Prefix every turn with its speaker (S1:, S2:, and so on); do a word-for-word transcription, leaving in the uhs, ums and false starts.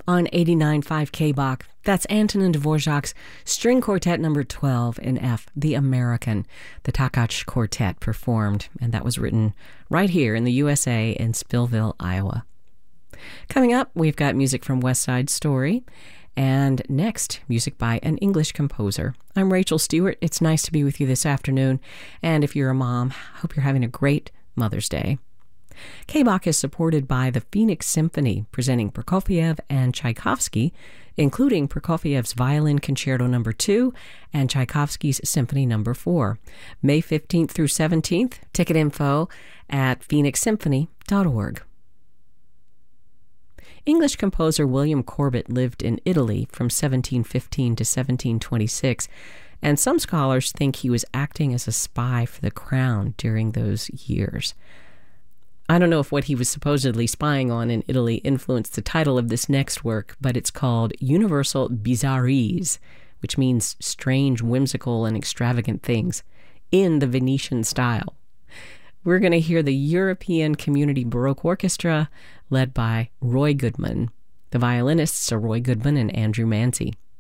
S1: on eighty-nine point five K-Bach. That's Antonin Dvorak's String Quartet number twelve in F, The American. The Takach Quartet performed, and that was written right here in the U S A in Spillville, Iowa. Coming up, we've got music from West Side Story, and next, music by an English composer. I'm Rachel Stewart. It's nice to be with you this afternoon, and if you're a mom, hope you're having a great Mother's Day. K-Bach is supported by the Phoenix Symphony, presenting Prokofiev and Tchaikovsky, including Prokofiev's Violin Concerto number two and Tchaikovsky's Symphony number four. May fifteenth through seventeenth, ticket info at phoenix symphony dot org. English composer William Corbett lived in Italy from seventeen fifteen to seventeen twenty-six, and some scholars think he was acting as a spy for the crown during those years. I don't know if what he was supposedly spying on in Italy influenced the title of this next work, but it's called Universal Bizarreries, which means strange, whimsical, and extravagant things, in the Venetian style. We're going to hear the European Community Baroque Orchestra, led by Roy Goodman. The violinists are Roy Goodman and Andrew Manzi.